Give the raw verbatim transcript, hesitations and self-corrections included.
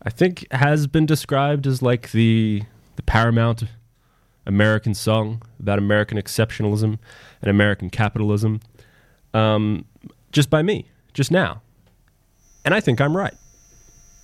I think has been described as like the the paramount American song about American exceptionalism and American capitalism, um, just by me, just now. And I think I'm right.